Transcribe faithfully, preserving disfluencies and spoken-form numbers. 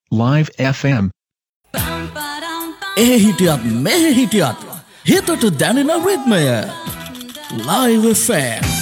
Live F M. ඒ හිටියත් මෙහෙ හිටියත් හිතට දැනෙන රිද්මය Live F M.